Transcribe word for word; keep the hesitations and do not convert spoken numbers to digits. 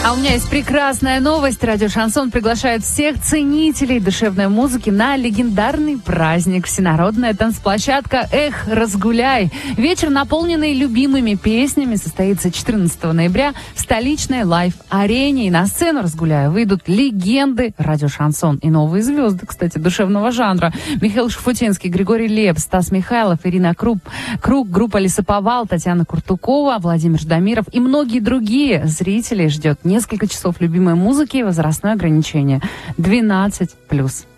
А у меня есть прекрасная новость. Радио Шансон приглашает всех ценителей душевной музыки на легендарный праздник. Всенародная танцплощадка «Эх, разгуляй». Вечер, наполненный любимыми песнями, состоится четырнадцатого ноября в столичной лайв-арене. И на сцену «Разгуляй» выйдут легенды радио Шансон и новые звезды, кстати, душевного жанра. Михаил Шуфутинский, Григорий Лепс, Стас Михайлов, Ирина Круп, Круг, группа Лесоповал, Татьяна Куртукова, Владимир Ждамиров и многие другие. Зрителей ждет несколько часов любимой музыки и возрастное ограничение двенадцать плюс.